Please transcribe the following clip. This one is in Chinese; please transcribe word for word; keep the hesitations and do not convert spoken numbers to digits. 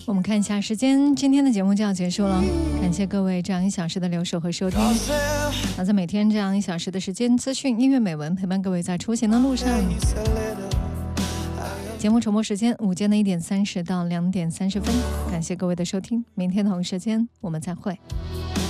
我们看一下时间，今天的节目就要结束了，感谢各位这样一小时的留守和收听。那在每天这样一小时的时间，资讯、音乐、美文陪伴各位在出行的路上。节目重播时间午间的一点三十到两点三十分，感谢各位的收听，明天同一时间我们再会。